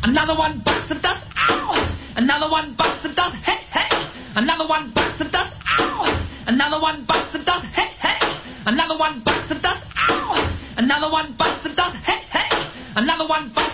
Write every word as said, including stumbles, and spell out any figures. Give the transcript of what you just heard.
Another one bites the dust. Ow! Another one bites the dust. Hey, hey! Another one bites the dust. Ow! Another one bites the dust. Hey, hey! Another one bites the dust. Ow! Another one bites the dust. Hey, hey! Another one bites